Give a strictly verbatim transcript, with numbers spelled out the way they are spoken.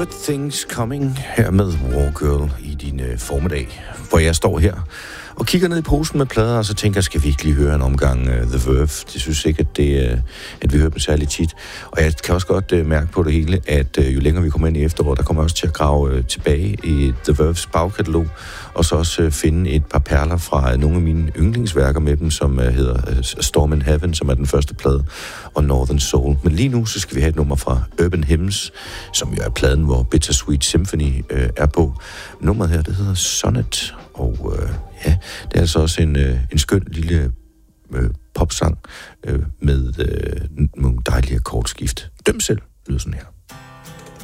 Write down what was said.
Good Things Coming her med War Girl i din øh, formiddag, hvor jeg står her og kigger ned i posen med plader, og så tænker jeg, skal vi ikke lige høre en omgang uh, The Verve? Det synes ikke, at, det, uh, at vi hører dem særlig tit. Og jeg kan også godt uh, mærke på det hele, at uh, jo længere vi kommer ind i efteråret, der kommer jeg også til at grave uh, tilbage i The Verves bagkatalog, og så også uh, finde et par perler fra uh, nogle af mine yndlingsværker med dem, som uh, hedder uh, Storm in Heaven, som er den første plade, og Northern Soul. Men lige nu, så skal vi have et nummer fra Urban Hymns, som jo er pladen, hvor Bittersweet Symphony uh, er på. Nummeret her, det hedder Sonnet, og uh, ja, det er altså også en, øh, en skøn lille øh, popsang øh, med øh, nogle dejlige akkordskift. Døm selv, lyder sådan her.